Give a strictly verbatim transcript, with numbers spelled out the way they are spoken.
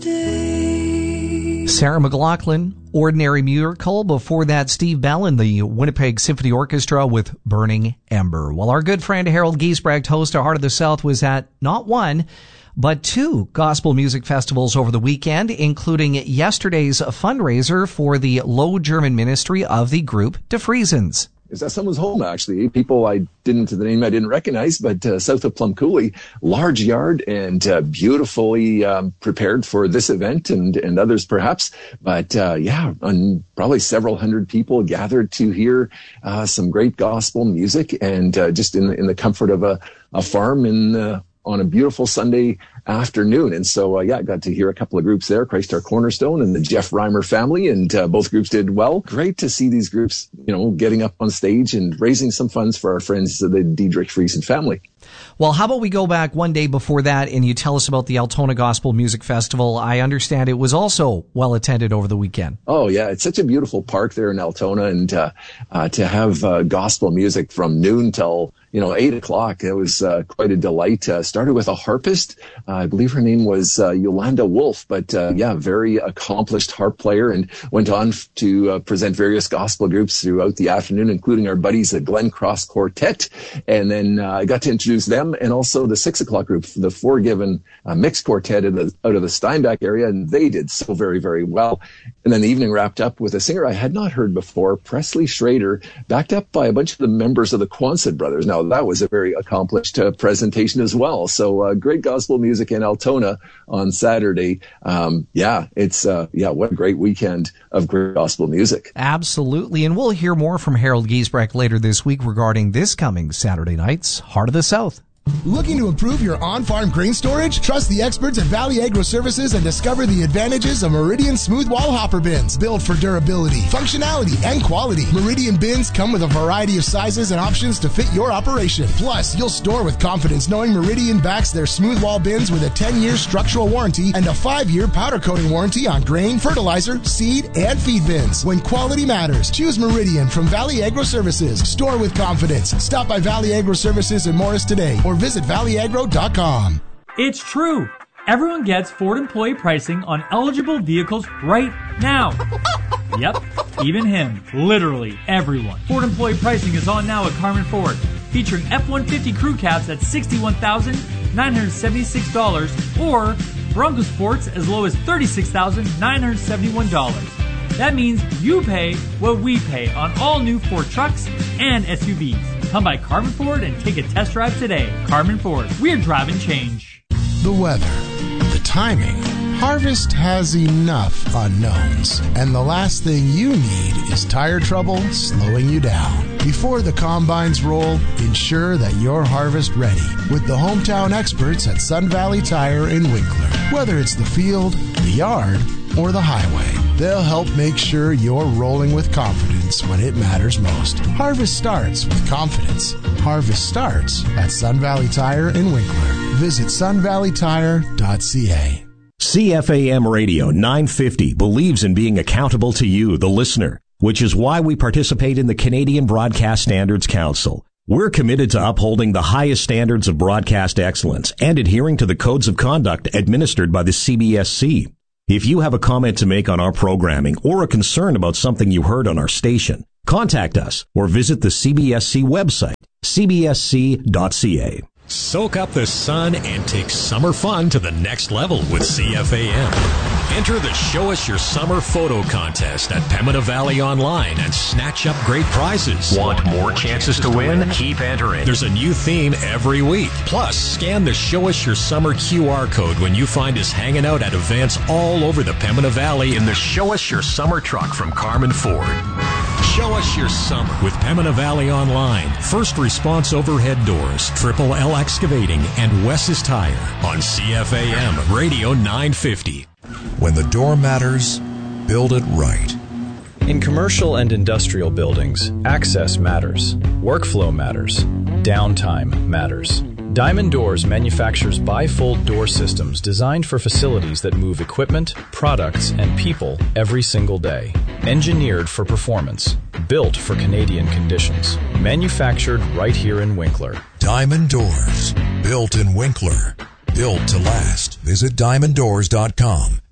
Sarah McLachlan, Ordinary Miracle. Before that, Steve Bell and the Winnipeg Symphony Orchestra with Burning Ember. Well, our good friend Harold Giesbrecht, host of Heart of the South, was at not one, but two gospel music festivals over the weekend, including yesterday's fundraiser for the Low German ministry of the group De Friesens. Is at someone's home, actually. People I didn't, the name I didn't recognize, but uh, south of Plum Coulee, large yard and uh, beautifully um, prepared for this event and, and others perhaps. But uh, yeah, on probably several hundred people gathered to hear uh, some great gospel music and uh, just in, in the comfort of a, a farm in uh, on a beautiful Sunday afternoon. And so, uh, yeah, I got to hear a couple of groups there, Christ Our Cornerstone and the Jeff Reimer family, and uh, both groups did well. Great to see these groups, you know, getting up on stage and raising some funds for our friends, the Diedrich Friesen family. Well, how about we go back one day before that and you tell us about the Altona Gospel Music Festival? I understand it was also well attended over the weekend. Oh, yeah. It's such a beautiful park there in Altona, and uh, uh, to have uh, gospel music from noon till, you know, eight o'clock, it was uh, quite a delight. Uh, started with a harpist. Uh, I believe her name was uh, Yolanda Wolf, but uh, yeah, very accomplished harp player, and went on f- to uh, present various gospel groups throughout the afternoon, including our buddies, the Glen Cross Quartet. And then uh, I got to introduce them, and also the six o'clock group, the Forgiven uh, Mixed Quartet in the, out of the Steinbach area, and they did so very, very well. And then the evening wrapped up with a singer I had not heard before, Presley Schrader, backed up by a bunch of the members of the Quonset brothers. Now, that was a very accomplished uh, presentation as well. So uh, great gospel music in Altona on Saturday. Um, yeah, it's, uh, yeah, what a great weekend of great gospel music. Absolutely. And we'll hear more from Harold Giesbrecht later this week regarding this coming Saturday night's Heart of the South. Looking to improve your on-farm grain storage? Trust the experts at Valley Agro Services and discover the advantages of Meridian Smooth Wall Hopper Bins. Built for durability, functionality, and quality. Meridian bins come with a variety of sizes and options to fit your operation. Plus, you'll store with confidence knowing Meridian backs their smooth wall bins with a ten-year structural warranty and a five-year powder coating warranty on grain, fertilizer, seed, and feed bins. When quality matters, choose Meridian from Valley Agro Services. Store with confidence. Stop by Valley Agro Services in Morris today, or visit valley agro dot com. It's true. Everyone gets Ford employee pricing on eligible vehicles right now. Yep, even him. Literally everyone. Ford employee pricing is on now at Carmen Ford, featuring F one fifty crew cabs at sixty-one thousand nine hundred seventy-six dollars or Bronco Sports as low as thirty-six thousand nine hundred seventy-one dollars. That means you pay what we pay on all new Ford trucks and S U Vs. Come by Carmen Ford and take a test drive today. Carmen Ford, we're driving change. The weather, the timing. Harvest has enough unknowns, and the last thing you need is tire trouble slowing you down. Before the combines roll, ensure that you're harvest ready with the hometown experts at Sun Valley Tire in Winkler. Whether it's the field, the yard, or the highway, they'll help make sure you're rolling with confidence when it matters most. Harvest starts with confidence. Harvest starts at Sun Valley Tire in Winkler. Visit sun valley tire dot c a. C F A M Radio nine fifty believes in being accountable to you, the listener, which is why we participate in the Canadian Broadcast Standards Council. We're committed to upholding the highest standards of broadcast excellence and adhering to the codes of conduct administered by the C B S C. If you have a comment to make on our programming or a concern about something you heard on our station, contact us or visit the C B S C website, c b s c dot c a. Soak up the sun and take summer fun to the next level with C F A M. Enter the Show Us Your Summer Photo Contest at Pembina Valley Online and snatch up great prizes. Want more chances to win? Keep entering. There's a new theme every week. Plus, scan the Show Us Your Summer Q R code when you find us hanging out at events all over the Pembina Valley in the Show Us Your Summer truck from Carmen Ford. Show Us Your Summer with Pembina Valley Online, First Response Overhead Doors, Triple L Excavating, and Wes's Tire on C F A M Radio nine fifty. When the door matters, build it right. In commercial and industrial buildings, access matters, workflow matters, downtime matters. Diamond Doors manufactures bifold door systems designed for facilities that move equipment, products, and people every single day. Engineered for performance, built for Canadian conditions, manufactured right here in Winkler. Diamond Doors, built in Winkler, built to last. Visit diamond doors dot com.